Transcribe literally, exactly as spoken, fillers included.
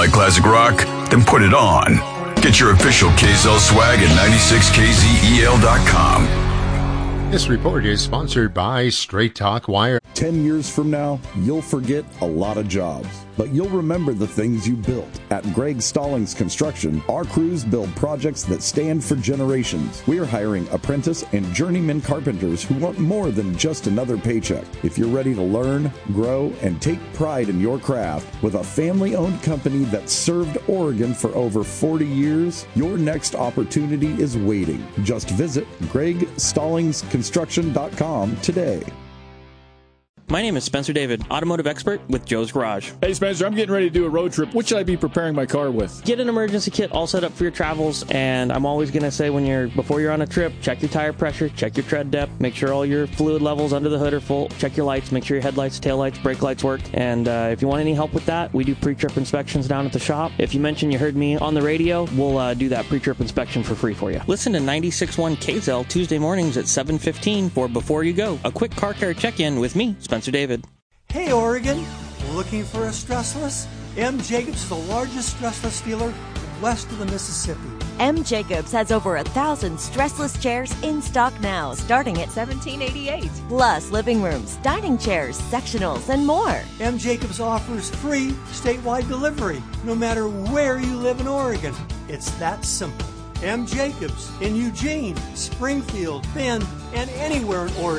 like classic rock? Then put it on. Get your official K Z L swag at nine six K Z E L dot com. This report is sponsored by Straight Talk Wire. Ten years from now, you'll forget a lot of jobs, but you'll remember the things you built. At Greg Stallings Construction, our crews build projects that stand for generations. We're hiring apprentice and journeyman carpenters who want more than just another paycheck. If you're ready to learn, grow, and take pride in your craft with a family-owned company that's served Oregon for over forty years, your next opportunity is waiting. Just visit greg stallings construction dot com today. My name is Spencer David, automotive expert with Joe's Garage. Hey Spencer, I'm getting ready to do a road trip. What should I be preparing my car with? Get an emergency kit all set up for your travels, and I'm always going to say when you're before you're on a trip, check your tire pressure, check your tread depth, make sure all your fluid levels under the hood are full, check your lights, make sure your headlights, taillights, brake lights work, and uh, if you want any help with that, we do pre-trip inspections down at the shop. If you mention you heard me on the radio, we'll uh, do that pre-trip inspection for free for you. Listen to ninety-six point one K Z L Tuesday mornings at seven fifteen for Before You Go, a quick car care check-in with me, Spencer David. Hey Oregon, looking for a stressless? M. Jacobs is the largest stressless dealer west of the Mississippi. M. Jacobs has over a thousand stressless chairs in stock now, starting at seventeen eighty-eight. Plus living rooms, dining chairs, sectionals, and more. M. Jacobs offers free statewide delivery, no matter where you live in Oregon. It's that simple. M. Jacobs in Eugene, Springfield, Bend, and anywhere in Oregon.